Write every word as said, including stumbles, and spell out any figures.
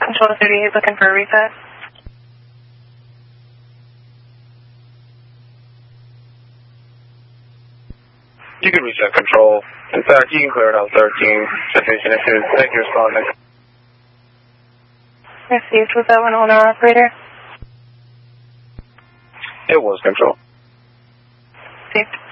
Control to thirty-eight, looking for a reset. You can reset control. In fact, you can clear it out thirteen. Sufficient issues. Thank you, responding. Received. Was that one owner operator? It was control. Received.